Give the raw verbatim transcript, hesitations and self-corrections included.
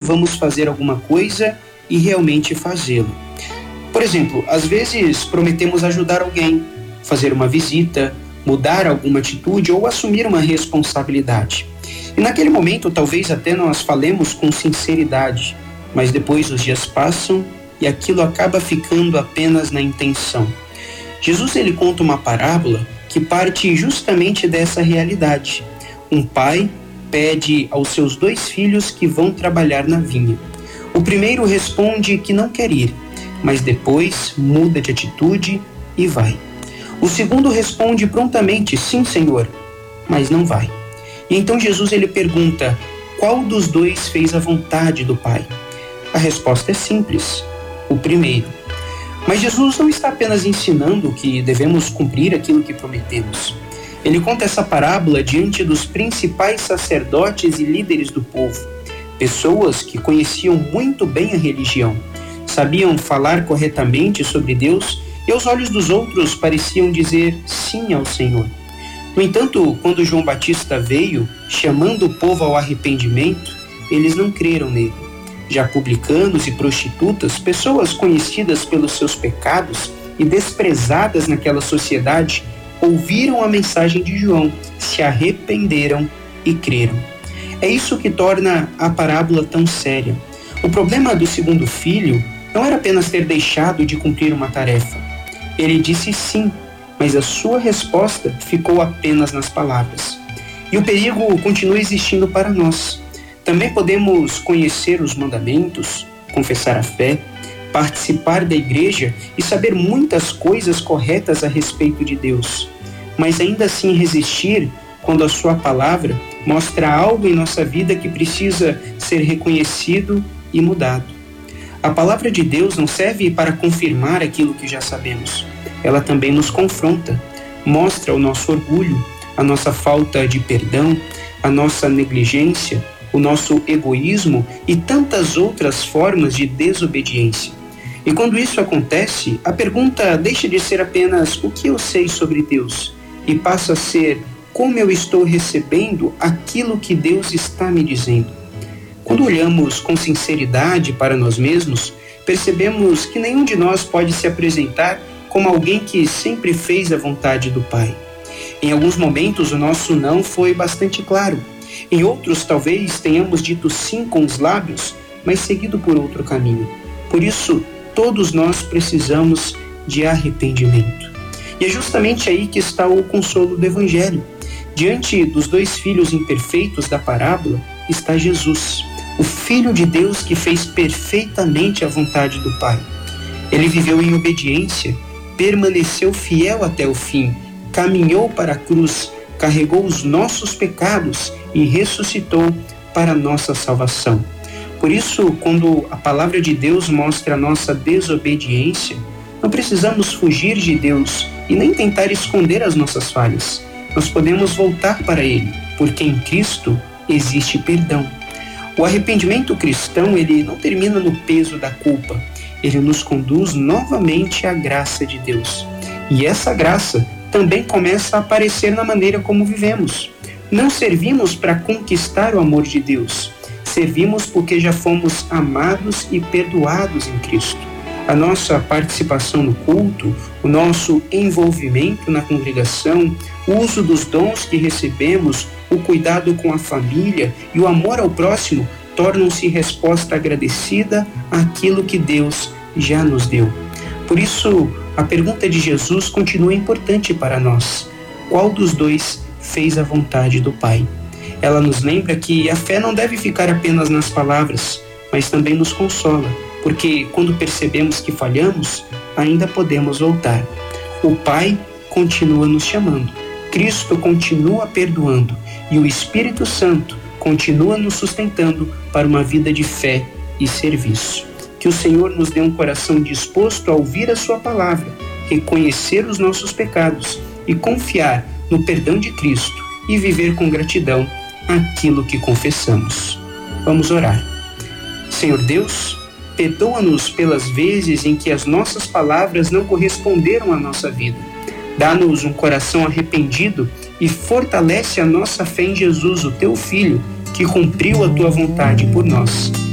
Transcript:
vamos fazer alguma coisa e realmente fazê-lo. Por exemplo, às vezes prometemos ajudar alguém, fazer uma visita, mudar alguma atitude ou assumir uma responsabilidade. E naquele momento talvez até nós falemos com sinceridade, mas depois os dias passam e aquilo acaba ficando apenas na intenção. Jesus ele conta uma parábola que parte justamente dessa realidade. Um pai pede aos seus dois filhos que vão trabalhar na vinha. O primeiro responde que não quer ir, mas depois muda de atitude e vai. O segundo responde prontamente, sim, Senhor, mas não vai. E então Jesus ele pergunta, qual dos dois fez a vontade do Pai? A resposta é simples, o primeiro. Mas Jesus não está apenas ensinando que devemos cumprir aquilo que prometemos. Ele conta essa parábola diante dos principais sacerdotes e líderes do povo, pessoas que conheciam muito bem a religião, sabiam falar corretamente sobre Deus e aos olhos dos outros pareciam dizer sim ao Senhor. No entanto, quando João Batista veio, chamando o povo ao arrependimento, eles não creram nele. Já publicanos e prostitutas, pessoas conhecidas pelos seus pecados e desprezadas naquela sociedade, ouviram a mensagem de João, se arrependeram e creram. É isso que torna a parábola tão séria. O problema do segundo filho não era apenas ter deixado de cumprir uma tarefa. Ele disse sim, mas a sua resposta ficou apenas nas palavras. E o perigo continua existindo para nós. Também podemos conhecer os mandamentos, confessar a fé, participar da igreja e saber muitas coisas corretas a respeito de Deus, mas ainda assim resistir quando a sua palavra mostra algo em nossa vida que precisa ser reconhecido e mudado. A palavra de Deus não serve para confirmar aquilo que já sabemos. Ela também nos confronta, mostra o nosso orgulho, a nossa falta de perdão, a nossa negligência, o nosso egoísmo e tantas outras formas de desobediência. E quando isso acontece, a pergunta deixa de ser apenas o que eu sei sobre Deus e passa a ser como eu estou recebendo aquilo que Deus está me dizendo. Quando olhamos com sinceridade para nós mesmos, percebemos que nenhum de nós pode se apresentar como alguém que sempre fez a vontade do Pai. Em alguns momentos o nosso não foi bastante claro. Em outros talvez tenhamos dito sim com os lábios, mas seguido por outro caminho. Por isso, todos nós precisamos de arrependimento. E é justamente aí que está o consolo do Evangelho. Diante dos dois filhos imperfeitos da parábola está Jesus, o Filho de Deus que fez perfeitamente a vontade do Pai. Ele viveu em obediência, permaneceu fiel até o fim, caminhou para a cruz, carregou os nossos pecados e ressuscitou para a nossa salvação. Por isso, quando a palavra de Deus mostra a nossa desobediência, não precisamos fugir de Deus e nem tentar esconder as nossas falhas. Nós podemos voltar para Ele, porque em Cristo existe perdão. O arrependimento cristão, ele não termina no peso da culpa. Ele nos conduz novamente à graça de Deus. E essa graça também começa a aparecer na maneira como vivemos. Não servimos para conquistar o amor de Deus. Servimos porque já fomos amados e perdoados em Cristo. A nossa participação no culto, o nosso envolvimento na congregação, o uso dos dons que recebemos, o cuidado com a família e o amor ao próximo tornam-se resposta agradecida àquilo que Deus já nos deu. Por isso, a pergunta de Jesus continua importante para nós. Qual dos dois fez a vontade do Pai? Ela nos lembra que a fé não deve ficar apenas nas palavras, mas também nos consola, porque quando percebemos que falhamos, ainda podemos voltar. O Pai continua nos chamando, Cristo continua perdoando e o Espírito Santo continua nos sustentando para uma vida de fé e serviço. Que o Senhor nos dê um coração disposto a ouvir a sua palavra, reconhecer os nossos pecados e confiar no perdão de Cristo e viver com gratidão aquilo que confessamos. Vamos orar. Senhor Deus, perdoa-nos pelas vezes em que as nossas palavras não corresponderam à nossa vida. Dá-nos um coração arrependido e fortalece a nossa fé em Jesus, o teu Filho, que cumpriu a tua vontade por nós.